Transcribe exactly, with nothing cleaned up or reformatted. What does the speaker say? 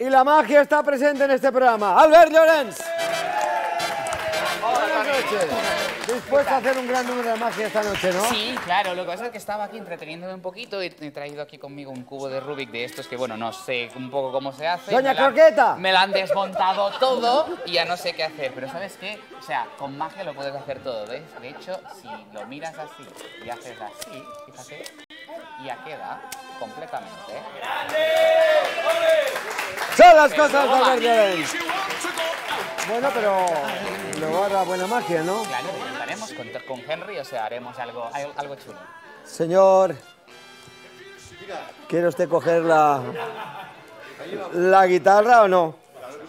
y la magia está presente en este programa. Albert Llorens. Buenas noches. Dispuesto a hacer un gran número de magia esta noche, ¿no? Sí, claro. Lo que pasa es que estaba aquí entreteniéndome un poquito y he traído aquí conmigo un cubo de Rubik de estos que, bueno, no sé un poco cómo se hace. ¡Doña me la, Croqueta! Me lo han desmontado todo y ya no sé qué hacer. Pero ¿sabes qué? O sea, con magia lo puedes hacer todo, ¿ves? De hecho, si lo miras así y haces así, fíjate, ya queda completamente. Son las cosas de Albert Llorens. Bueno, pero luego hará buena magia, ¿no? Claro, lo intentaremos con, con Henry, o sea, haremos algo, algo chulo. Señor, ¿quiere usted coger la, la guitarra o no?